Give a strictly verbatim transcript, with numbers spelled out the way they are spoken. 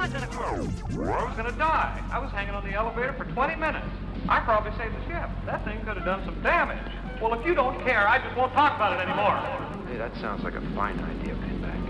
gonna grow. I was gonna die. I was hanging on the elevator for twenty minutes. I probably saved the ship. That thing could have done some damage. Well, if you don't care, I just won't talk about it anymore. Hey, that sounds like a fine idea, Pinback.